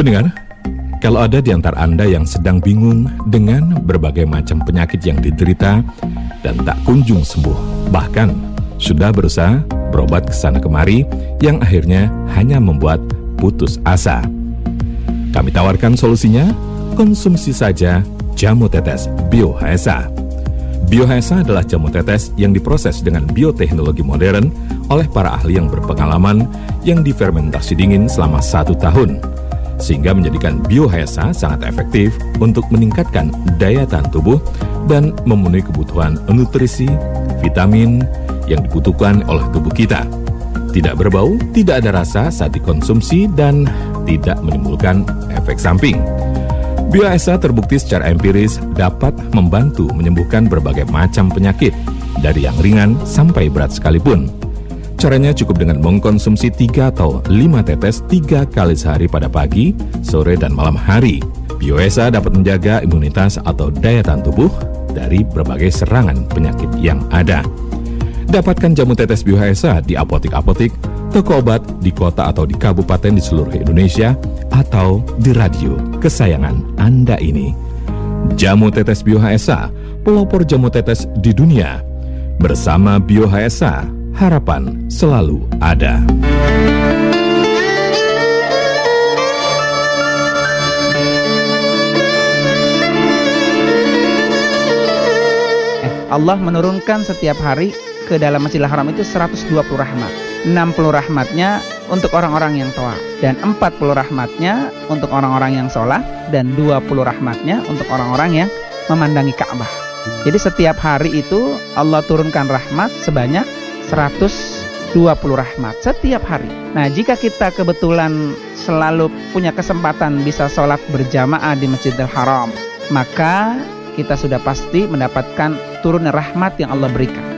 Pendengar, kalau ada di antara Anda yang sedang bingung dengan berbagai macam penyakit yang diderita dan tak kunjung sembuh, bahkan sudah berusaha berobat ke sana kemari yang akhirnya hanya membuat putus asa, kami tawarkan solusinya. Konsumsi saja jamu tetes Biohsa. Biohsa adalah jamu tetes yang diproses dengan bioteknologi modern oleh para ahli yang berpengalaman yang difermentasi dingin selama 1 tahun, sehingga menjadikan Biohsa sangat efektif untuk meningkatkan daya tahan tubuh dan memenuhi kebutuhan nutrisi, vitamin yang dibutuhkan oleh tubuh kita. Tidak berbau, tidak ada rasa saat dikonsumsi, dan tidak menimbulkan efek samping. Biohsa terbukti secara empiris dapat membantu menyembuhkan berbagai macam penyakit, dari yang ringan sampai berat sekalipun. Caranya cukup dengan mengkonsumsi 3 atau 5 tetes 3 kali sehari pada pagi, sore, dan malam hari. Biohsa dapat menjaga imunitas atau daya tahan tubuh dari berbagai serangan penyakit yang ada. Dapatkan jamu tetes Biohsa di apotik-apotik, toko obat di kota atau di kabupaten di seluruh Indonesia, atau di radio kesayangan Anda ini. Jamu tetes Biohsa, pelopor jamu tetes di dunia. Bersama Biohsa, harapan selalu ada. Allah menurunkan setiap hari ke dalam Masjidil Haram itu 120 rahmat. 60 rahmatnya untuk orang-orang yang tawaf, dan 40 rahmatnya untuk orang-orang yang sholat, dan 20 rahmatnya untuk orang-orang yang memandangi Ka'bah. Jadi setiap hari itu Allah turunkan rahmat sebanyak 120 rahmat setiap hari. Nah, jika kita kebetulan selalu punya kesempatan bisa sholat berjamaah di Masjidil Haram, maka kita sudah pasti mendapatkan turunnya rahmat yang Allah berikan.